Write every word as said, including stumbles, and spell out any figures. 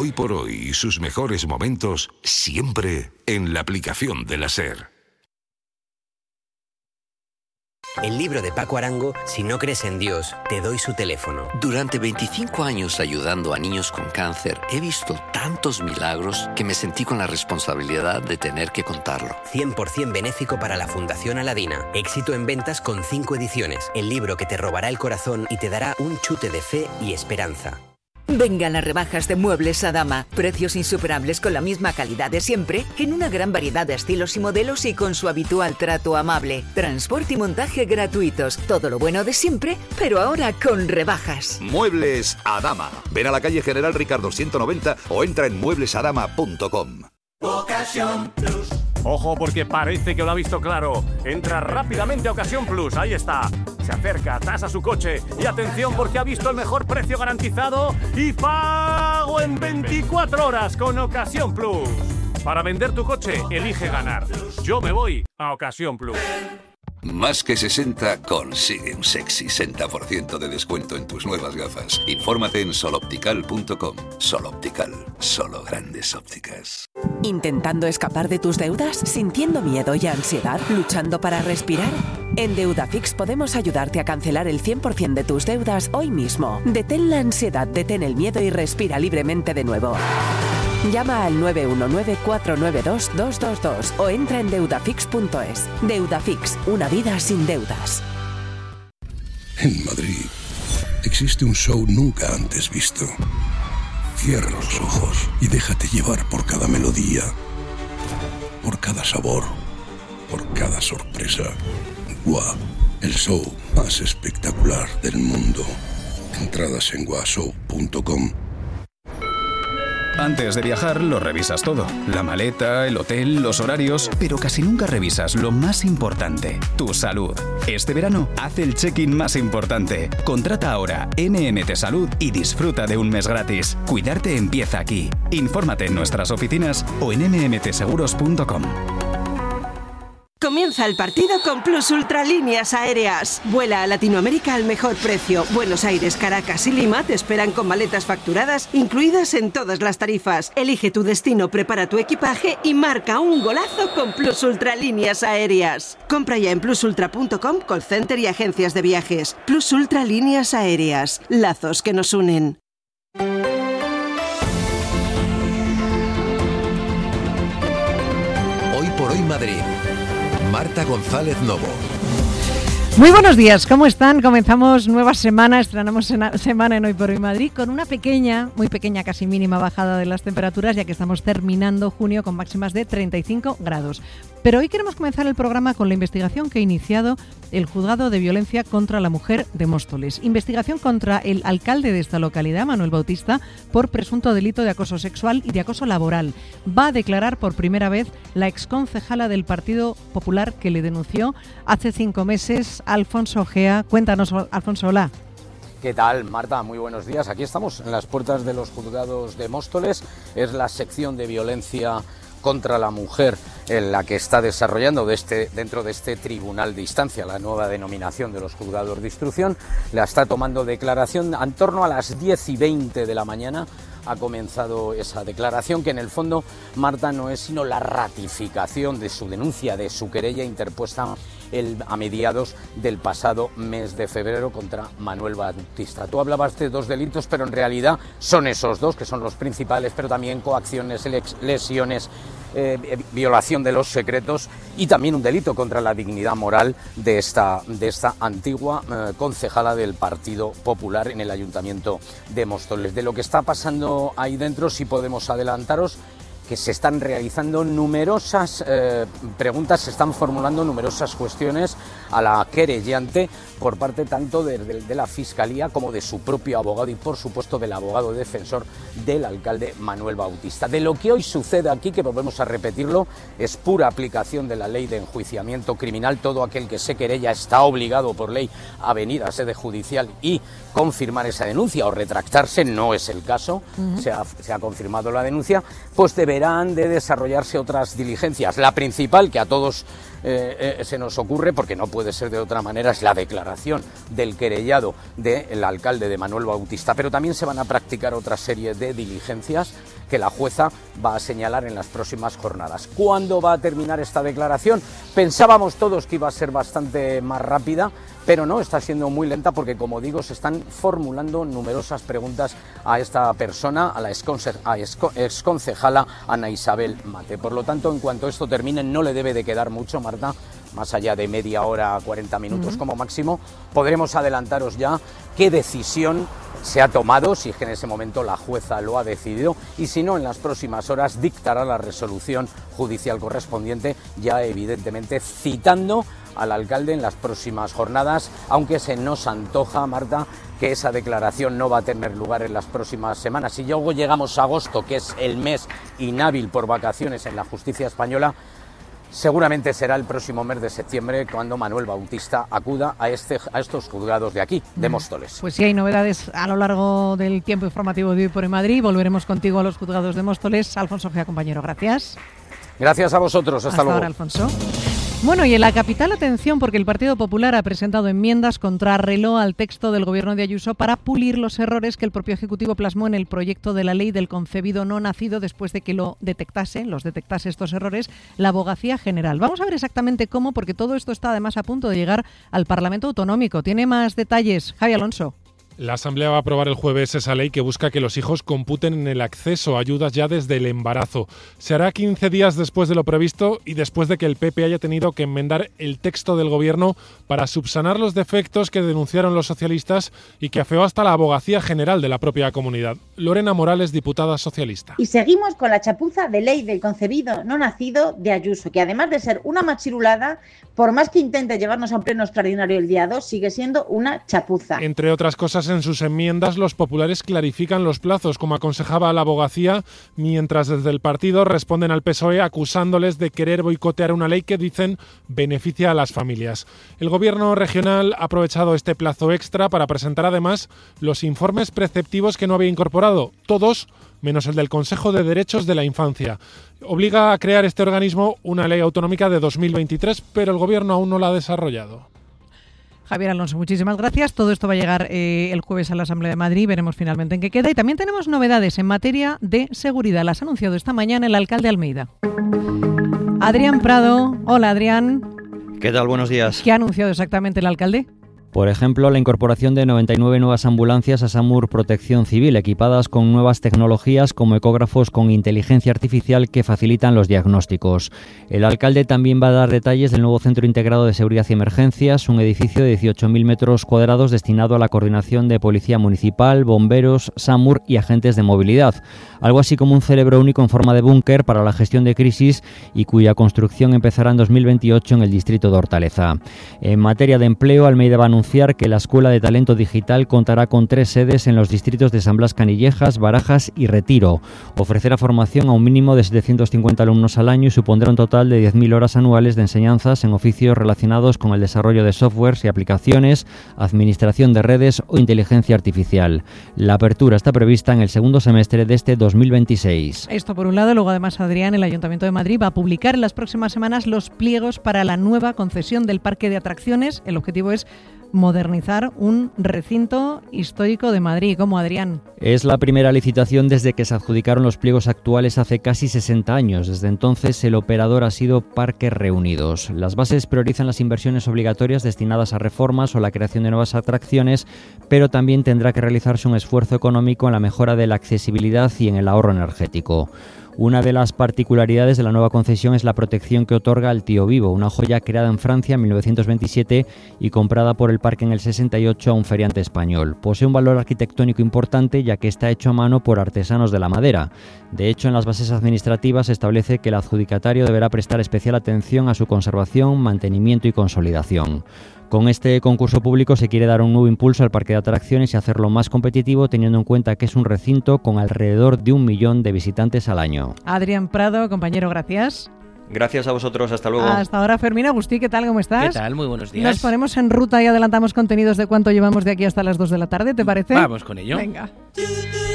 Hoy por hoy y sus mejores momentos siempre en la aplicación de la SER. El libro de Paco Arango, Si no crees en Dios, te doy su teléfono. Durante veinticinco años ayudando a niños con cáncer, he visto tantos milagros que me sentí con la responsabilidad de tener que contarlo. cien por ciento benéfico para la Fundación Aladina. Éxito en ventas con cinco ediciones. El libro que te robará el corazón y te dará un chute de fe y esperanza. Vengan las rebajas de Muebles Adama. Precios insuperables con la misma calidad de siempre, en una gran variedad de estilos y modelos y con su habitual trato amable. Transporte y montaje gratuitos. Todo lo bueno de siempre, pero ahora con rebajas. Muebles Adama. Ven a la calle General Ricardo ciento noventa o entra en muebles adama punto com. Ocasión Plus. Ojo, porque parece que lo ha visto claro. Entra rápidamente a Ocasión Plus, ahí está. Se acerca, tasa su coche y atención porque ha visto el mejor precio garantizado y pago en veinticuatro horas con Ocasión Plus. Para vender tu coche, elige ganar. Yo me voy a Ocasión Plus. Más que sesenta consigue un sexy sesenta por ciento de descuento en tus nuevas gafas. Infórmate en sol optical punto com. Sol Optical, solo grandes ópticas. ¿Intentando escapar de tus deudas? ¿Sintiendo miedo y ansiedad? ¿Luchando para respirar? En Deudafix podemos ayudarte a cancelar el cien por ciento de tus deudas hoy mismo. Detén la ansiedad, detén el miedo y respira libremente de nuevo. Llama al nueve uno nueve, cuatro nueve dos, dos dos dos o entra en deudafix punto es. Deudafix, una vida sin deudas. En Madrid existe un show nunca antes visto. Cierra los ojos y déjate llevar por cada melodía, por cada sabor, por cada sorpresa. Gua, el show más espectacular del mundo. Entradas en gua show punto com. Antes de viajar lo revisas todo, la maleta, el hotel, los horarios, pero casi nunca revisas lo más importante, tu salud. Este verano, haz el check-in más importante. Contrata ahora M M T Salud y disfruta de un mes gratis. Cuidarte empieza aquí. Infórmate en nuestras oficinas o en eme eme te seguros punto com. Comienza el partido con Plus Ultra Líneas Aéreas. Vuela a Latinoamérica al mejor precio. Buenos Aires, Caracas y Lima te esperan con maletas facturadas incluidas en todas las tarifas. Elige tu destino, prepara tu equipaje y marca un golazo con Plus Ultra Líneas Aéreas. Compra ya en plus ultra punto com, call center y agencias de viajes. Plus Ultra Líneas Aéreas. Lazos que nos unen. Hoy por hoy Madrid. Marta González Novo. Muy buenos días, ¿cómo están? Comenzamos nueva semana, estrenamos semana en Hoy por Hoy Madrid con una pequeña, muy pequeña, casi mínima bajada de las temperaturas, ya que estamos terminando junio con máximas de treinta y cinco grados. Pero hoy queremos comenzar el programa con la investigación que ha iniciado el Juzgado de Violencia contra la Mujer de Móstoles. Investigación contra el alcalde de esta localidad, Manuel Bautista, por presunto delito de acoso sexual y de acoso laboral. Va a declarar por primera vez la exconcejala del Partido Popular que le denunció hace cinco meses, Alfonso Gea. Cuéntanos, Alfonso, hola. ¿Qué tal, Marta? Muy buenos días. Aquí estamos en las puertas de los juzgados de Móstoles. Es la sección de violencia contra la mujer en la que está desarrollando de este, dentro de este tribunal de instancia, la nueva denominación de los juzgados de instrucción. La está tomando declaración en torno a las diez y veinte de la mañana. Ha comenzado esa declaración que en el fondo, Marta, no es sino la ratificación de su denuncia, de su querella interpuesta el, a mediados del pasado mes de febrero contra Manuel Bautista. Tú hablabas de dos delitos, pero en realidad son esos dos, que son los principales, pero también coacciones, lesiones, eh, violación de los secretos y también un delito contra la dignidad moral de esta, de esta antigua eh, concejala del Partido Popular en el Ayuntamiento de Móstoles. De lo que está pasando ahí dentro, sí podemos adelantaros que se están realizando numerosas eh, preguntas, se están formulando numerosas cuestiones a la querellante por parte tanto de, de, de la Fiscalía como de su propio abogado y, por supuesto, del abogado defensor del alcalde Manuel Bautista. De lo que hoy sucede aquí, que volvemos a repetirlo, es pura aplicación de la ley de enjuiciamiento criminal. Todo aquel que se querella está obligado por ley a venir a sede judicial y confirmar esa denuncia o retractarse. No es el caso, uh-huh. se, ha, se ha confirmado la denuncia, pues deberán de desarrollarse otras diligencias. La principal, que a todos eh, eh, se nos ocurre, porque no puede ser de otra manera, es la declaración del querellado del alcalde de Manuel Bautista, pero también se van a practicar otra serie de diligencias que la jueza va a señalar en las próximas jornadas. ¿Cuándo va a terminar esta declaración? Pensábamos todos que iba a ser bastante más rápida, pero no, está siendo muy lenta porque, como digo, se están formulando numerosas preguntas a esta persona, a la exconce- a exco- exconcejala Ana Isabel Mate. Por lo tanto, en cuanto esto termine, no le debe de quedar mucho, Marta, más allá de media hora, cuarenta minutos uh-huh. como máximo, podremos adelantaros ya qué decisión se ha tomado, si es que en ese momento la jueza lo ha decidido, y si no, en las próximas horas dictará la resolución judicial correspondiente, ya evidentemente citando al alcalde en las próximas jornadas, aunque se nos antoja, Marta, que esa declaración no va a tener lugar en las próximas semanas. Si luego llegamos a agosto, que es el mes inhábil por vacaciones en la justicia española, seguramente será el próximo mes de septiembre cuando Manuel Bautista acuda a, este, a estos juzgados de aquí, de Móstoles. Pues si hay novedades a lo largo del tiempo informativo de Hoy por Hoy Madrid, volveremos contigo a los juzgados de Móstoles. Alfonso Gea, compañero, gracias. Gracias a vosotros, hasta, hasta luego. Ahora, Alfonso. Bueno, y en la capital, atención, porque el Partido Popular ha presentado enmiendas contra reloj al texto del gobierno de Ayuso para pulir los errores que el propio Ejecutivo plasmó en el proyecto de la ley del concebido no nacido después de que lo detectase, los detectase estos errores, la Abogacía General. Vamos a ver exactamente cómo, porque todo esto está además a punto de llegar al Parlamento Autonómico. Tiene más detalles Javi Alonso. La Asamblea va a aprobar el jueves esa ley que busca que los hijos computen en el acceso a ayudas ya desde el embarazo. Se hará quince días después de lo previsto y después de que el P P haya tenido que enmendar el texto del Gobierno para subsanar los defectos que denunciaron los socialistas y que afeó hasta la Abogacía General de la propia comunidad. Lorena Morales, diputada socialista. Y seguimos con la chapuza de ley del concebido no nacido de Ayuso, que además de ser una machirulada, por más que intente llevarnos a un pleno extraordinario el día dos, sigue siendo una chapuza. Entre otras cosas, en sus enmiendas los populares clarifican los plazos, como aconsejaba la abogacía, mientras desde el partido responden al P S O E acusándoles de querer boicotear una ley que dicen beneficia a las familias. El gobierno regional ha aprovechado este plazo extra para presentar además los informes preceptivos que no había incorporado, todos menos el del Consejo de Derechos de la Infancia. Obliga a crear este organismo una ley autonómica de dos mil veintitrés, pero el gobierno aún no la ha desarrollado. Javier Alonso, muchísimas gracias. Todo esto va a llegar eh, el jueves a la Asamblea de Madrid. Veremos finalmente en qué queda. Y también tenemos novedades en materia de seguridad. Las ha anunciado esta mañana el alcalde de Almeida. Adrián Prado. Hola, Adrián. ¿Qué tal? Buenos días. ¿Qué ha anunciado exactamente el alcalde? Por ejemplo, la incorporación de noventa y nueve nuevas ambulancias a SAMUR Protección Civil, equipadas con nuevas tecnologías como ecógrafos con inteligencia artificial que facilitan los diagnósticos. El alcalde también va a dar detalles del nuevo Centro Integrado de Seguridad y Emergencias, un edificio de dieciocho mil metros cuadrados destinado a la coordinación de Policía Municipal, bomberos, SAMUR y agentes de movilidad. Algo así como un cerebro único en forma de búnker para la gestión de crisis y cuya construcción empezará en dos mil veintiocho en el distrito de Hortaleza. En materia de empleo, Almeida va a anunciar que la Escuela de Talento Digital contará con tres sedes en los distritos de San Blas Canillejas, Barajas y Retiro. Ofrecerá formación a un mínimo de setecientos cincuenta alumnos al año y supondrá un total de diez mil horas anuales de enseñanzas en oficios relacionados con el desarrollo de softwares y aplicaciones, administración de redes o inteligencia artificial. La apertura está prevista en el segundo semestre de este dos mil veintiséis. Esto por un lado. Luego, además, Adrián, el Ayuntamiento de Madrid va a publicar en las próximas semanas los pliegos para la nueva concesión del parque de atracciones. El objetivo es modernizar un recinto histórico de Madrid. ¿Cómo, Adrián? Es la primera licitación desde que se adjudicaron los pliegos actuales hace casi sesenta años. Desde entonces el operador ha sido Parques Reunidos. Las bases priorizan las inversiones obligatorias destinadas a reformas o la creación de nuevas atracciones, pero también tendrá que realizarse un esfuerzo económico en la mejora de la accesibilidad y en el ahorro energético. Una de las particularidades de la nueva concesión es la protección que otorga al Tío Vivo, una joya creada en Francia en mil novecientos veintisiete y comprada por el parque en el sesenta y ocho a un feriante español. Posee un valor arquitectónico importante ya que está hecho a mano por artesanos de la madera. De hecho, en las bases administrativas se establece que el adjudicatario deberá prestar especial atención a su conservación, mantenimiento y consolidación. Con este concurso público se quiere dar un nuevo impulso al parque de atracciones y hacerlo más competitivo, teniendo en cuenta que es un recinto con alrededor de un millón de visitantes al año. Adrián Prado, compañero, gracias. Gracias a vosotros, hasta luego. Hasta ahora, Fermín Agustí, ¿qué tal? ¿Cómo estás? ¿Qué tal? Muy buenos días. Nos ponemos en ruta y adelantamos contenidos de cuánto llevamos de aquí hasta las dos de la tarde, ¿te parece? Vamos con ello. Venga.